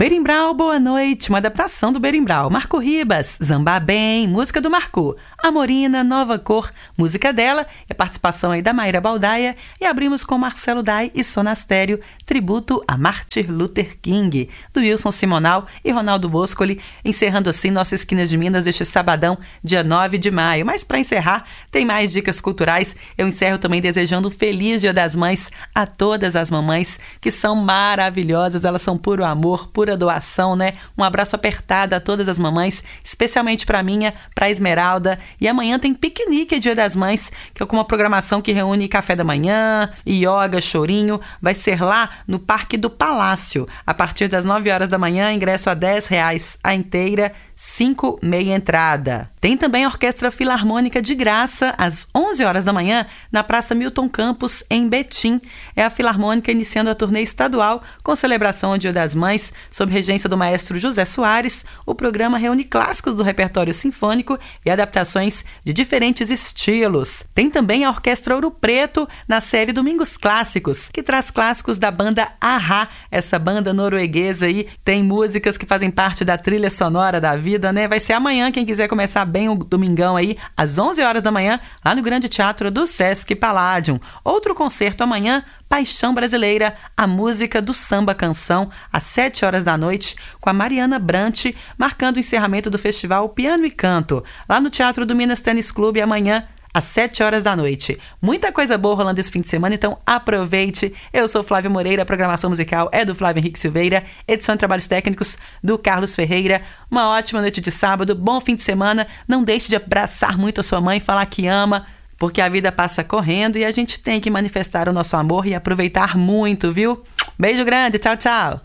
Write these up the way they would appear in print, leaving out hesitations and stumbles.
Berimbau, boa noite, uma adaptação do Berimbau. Marco Ribas, Zamba Bem, música do Marco. Amorina, Nova Cor, música dela, e a participação aí da Mayra Baldaia. E abrimos com Marcelo Dai e Sonastério, tributo a Martin Luther King, do Wilson Simonal e Ronaldo Boscoli, encerrando assim nossa Esquinas de Minas deste sabadão, dia 9 de maio. Mas para encerrar, tem mais dicas culturais. Eu encerro também desejando um feliz Dia das Mães a todas as mamães, que são maravilhosas, elas são puro amor, pura doação, né? Um abraço apertado a todas as mamães, especialmente para minha, para Esmeralda. E amanhã tem piquenique Dia das Mães, que é com uma programação que reúne café da manhã, yoga, chorinho. Vai ser lá no Parque do Palácio, a partir das 9 horas da manhã, ingresso a R$10 a inteira, 5 meia entrada. Tem também a Orquestra Filarmônica de graça às 11 horas da manhã na Praça Milton Campos, em Betim. É a Filarmônica iniciando a turnê estadual com celebração ao Dia das Mães, sob regência do maestro José Soares. O programa reúne clássicos do repertório sinfônico e adaptações de diferentes estilos. Tem também a Orquestra Ouro Preto na série Domingos Clássicos, que traz clássicos da banda A-ha, essa banda norueguesa aí. Tem músicas que fazem parte da trilha sonora da vida, né? Vai ser amanhã, quem quiser começar bem o domingão aí, às 11 horas da manhã, lá no Grande Teatro do Sesc Palladium. Outro concerto amanhã, Paixão Brasileira, a música do samba canção, às 7 horas da noite, com a Mariana Brant, marcando o encerramento do festival Piano e Canto, lá no Teatro do Minas Tênis Clube, amanhã, às 7 horas da noite. Muita coisa boa rolando esse fim de semana, então aproveite. Eu sou Flávia Moreira, a programação musical é do Flávio Henrique Silveira, edição de trabalhos técnicos do Carlos Ferreira. Uma ótima noite de sábado, bom fim de semana. Não deixe de abraçar muito a sua mãe, falar que ama, porque a vida passa correndo e a gente tem que manifestar o nosso amor e aproveitar muito, viu? Beijo grande, tchau, tchau.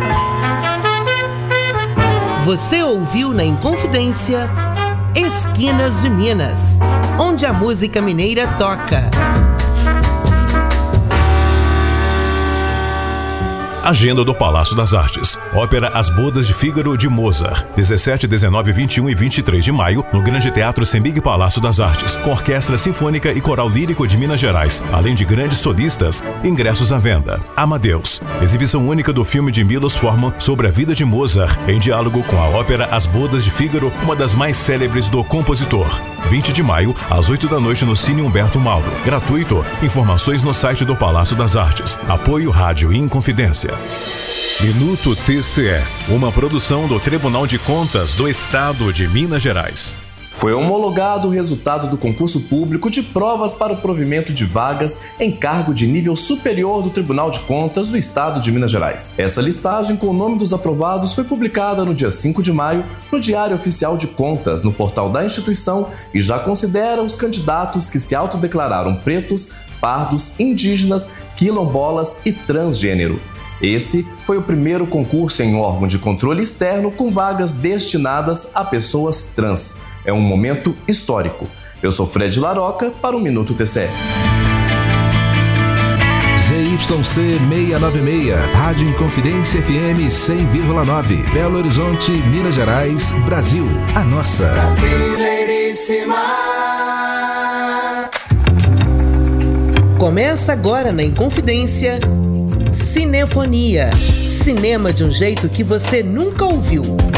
Você ouviu na Inconfidência Esquinas de Minas, onde a música mineira toca. Agenda do Palácio das Artes. Ópera As Bodas de Fígaro de Mozart. 17, 19, 21 e 23 de maio, no Grande Teatro Sembig Palácio das Artes, com Orquestra Sinfônica e Coral Lírico de Minas Gerais, além de grandes solistas. Ingressos à venda. Amadeus. Exibição única do filme de Milos Forman sobre a vida de Mozart, em diálogo com a ópera As Bodas de Fígaro, uma das mais célebres do compositor. 20 de maio, às 8 da noite, no Cine Humberto Mauro. Gratuito. Informações no site do Palácio das Artes. Apoio Rádio Inconfidência. Minuto TCE, uma produção do Tribunal de Contas do Estado de Minas Gerais. Foi homologado o resultado do concurso público de provas para o provimento de vagas em cargo de nível superior do Tribunal de Contas do Estado de Minas Gerais. Essa listagem com o nome dos aprovados foi publicada no dia 5 de maio no Diário Oficial de Contas, no portal da instituição, e já considera os candidatos que se autodeclararam pretos, pardos, indígenas, quilombolas e transgênero. Esse foi o primeiro concurso em órgão de controle externo com vagas destinadas a pessoas trans. É um momento histórico. Eu sou Fred Laroca para o Minuto TCE. ZYC 696, Rádio Inconfidência FM 100,9, Belo Horizonte, Minas Gerais, Brasil. A nossa. Brasileiríssima. Começa agora na Inconfidência Cinefonia. Cinema de um jeito que você nunca ouviu.